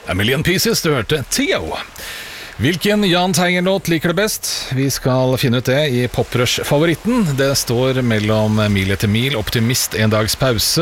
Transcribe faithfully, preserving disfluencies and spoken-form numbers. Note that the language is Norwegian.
A Million Pieces, du hørte Theo. Hvilken Jahn Teigen-låt liker du best? Vi skal finne ut det i Poprush-favoritten. Det står mellom Mil etter mil, Optimist, En dags pause